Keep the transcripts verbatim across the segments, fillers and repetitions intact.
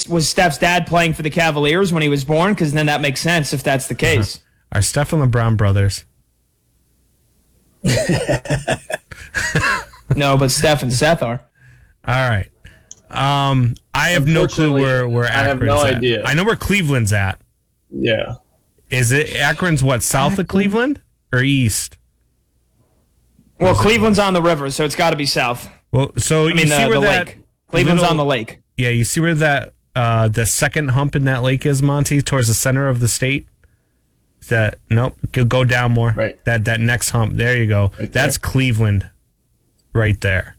is was Steph's dad playing for the Cavaliers when he was born? Because then that makes sense if that's the case. Are Steph and LeBron brothers? No, but Steph and Seth are. All right. Um, I have no clue where where I have Akron's no at. idea. I know where Cleveland's at. Yeah. Is it Akron's what, south of Cleveland or east? Well, Cleveland's on the river, so it's got to be south. Well, so I you mean, see the, where the that lake. Cleveland's little- on the lake. Yeah, you see where that uh, the second hump in that lake is, Monty, towards the center of the state. That nope, go go down more. Right. That that next hump. There you go. Right That's there. Cleveland, right there.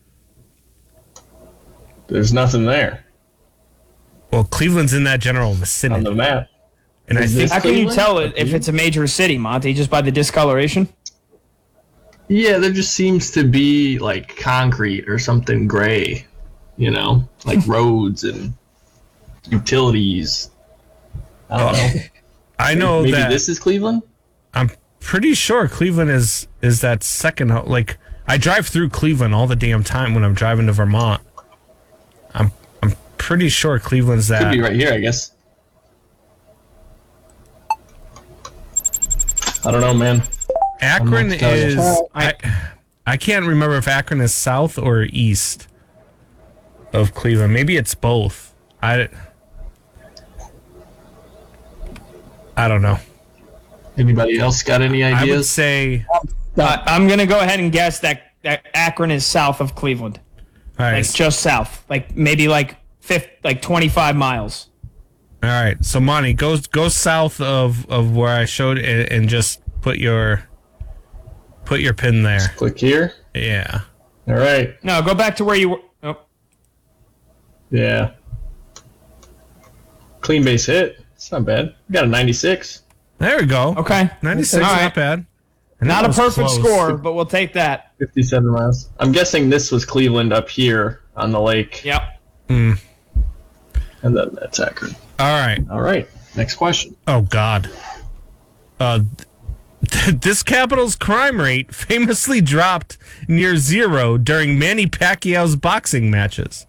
There's nothing there Well, Cleveland's in that general vicinity, on the map. and I Is think this- How can you Cleveland? tell it if it's a major city, Monty? Just by the discoloration? Yeah, there just seems to be like concrete or something gray, you know, like roads and utilities. I don't know. I know Maybe that this is Cleveland? I'm pretty sure Cleveland is is that second. hu- Like I drive through Cleveland all the damn time when I'm driving to Vermont. I'm I'm pretty sure Cleveland's Could that. be right here, I guess. I don't know, man. Akron not telling you. is. I, I can't remember if Akron is south or east of Cleveland. Maybe it's both. I, I don't know. Anybody else got any I would ideas? say. All Uh, I'm going to go ahead and guess that, that Akron is south of Cleveland. right. Like just south. Like maybe like fifth, like twenty-five miles. All right. So Monty, go go south of, of where I showed it and just put your put your pin there. Click here. Yeah. All right. No, go back to where you were. Oh, Yeah. Clean base hit. It's not bad. We got a ninety-six. There we go. okay. ninety-six, All not right. bad. And Not that a was perfect close. score, but we'll take that. fifty-seven miles. I'm guessing this was Cleveland up here on the lake. Yep. And then that's Akron. All right. All right. Next question. Oh God. Uh, this capital's crime rate famously dropped near zero during Manny Pacquiao's boxing matches.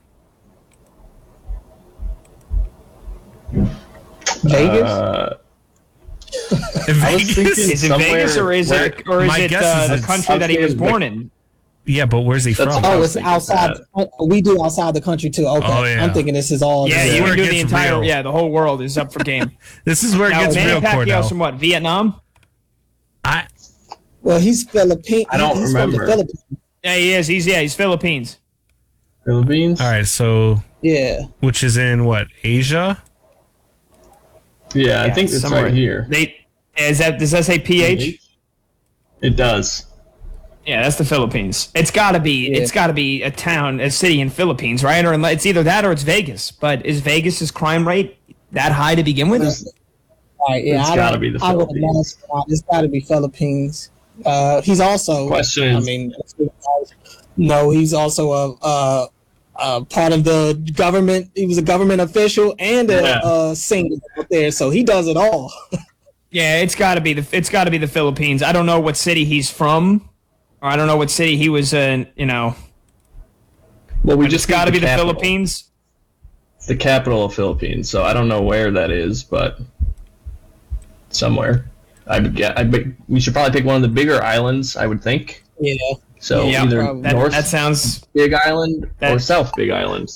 Vegas? Uh, Vegas? thinking- Is it Somewhere Vegas or is where- it or is My it guess uh, is the it's country that he was something born like- in? Yeah, but where's he That's from? all- oh, was it's thinking outside. We do outside the country too. Okay, Oh, yeah. I'm thinking this is all. Yeah, This is you where can it do the gets entire. real. Yeah, the whole world is up for game. This is where it Now, gets Manny real, Pacquiao's Cordell. from what? Vietnam? I, Well, he's Philippine. I don't he's remember. From the Philippines. Yeah, he is. He's yeah, he's Philippines. Philippines? all right, so Yeah. which is in what, Asia? Yeah, I think it's somewhere. right here. They is that does that say P H? It does. Yeah, that's the Philippines. It's got to be. Yeah. It's got to be a town, a city in Philippines, right? Or unless- it's either that or it's Vegas. But is Vegas's crime rate that high to begin with? All right. Yeah. It's I gotta don't- be the I would Philippines. imagine it's got to be Philippines. Uh, he's also. Question I is- mean, no, he's also a, a, a part of the government. He was a government official and a, Yeah. a singer out there, so he does it all. Yeah, it's got to be the. It's got to be the Philippines. I don't know what city he's from, or I don't know what city he was in. You know, Well, we but it's just got to need be the capital. Philippines. It's the capital of Philippines, so I don't know where that is, but somewhere. I would get. I bet we should probably pick one of the bigger islands. I would think. Yeah. So Yeah, either probably. That, North that sounds. Big Island or that- South Big Island.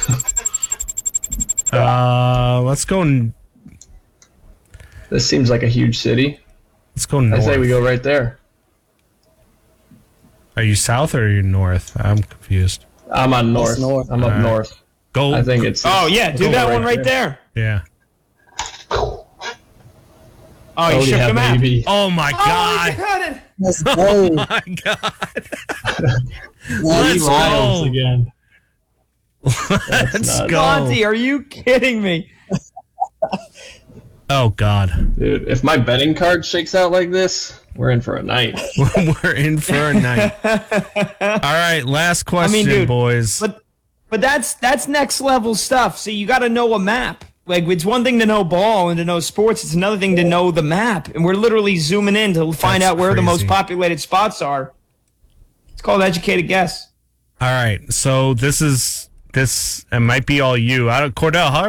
Uh, let's go. n- This seems like a huge city. Let's go I north. say we go right there. Are you south or are you north? I'm confused. I'm on north. north. I'm up Alright. north. Go. I think it's. Oh yeah, do go that one right there. Yeah. Oh, you Oh, shook yeah, him out. baby. Oh my Oh, God. you got it. Let's go. Oh my God. Let's Miles go. again. Let's nuts. go. Monty, are you kidding me? Oh God. Dude, if my betting card shakes out like this, we're in for a night. We're in for a night. All right, last question, dude, boys. But but that's that's next level stuff. See, you got to know a map. Like it's one thing to know ball and to know sports. It's another thing to know the map. And we're literally zooming in to find That's out where the most crazy. populated spots are. It's called educated guess. All right, so this is this. It might be all you. I don't, Cordell. How